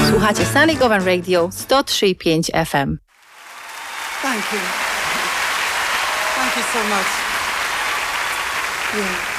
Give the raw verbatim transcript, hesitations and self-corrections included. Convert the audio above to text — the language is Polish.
Słuchacie Sally Govan Radio sto trzy i pięć F M. Thank you. Thank you so much. Yeah.